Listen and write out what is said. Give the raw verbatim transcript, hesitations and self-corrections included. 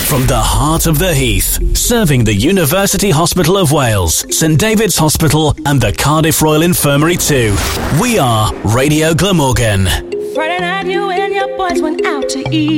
From the heart of the Heath, serving the University Hospital of Wales, St David's Hospital and the Cardiff Royal Infirmary too. We are Radio Glamorgan. Friday night you and your boys went out to eat.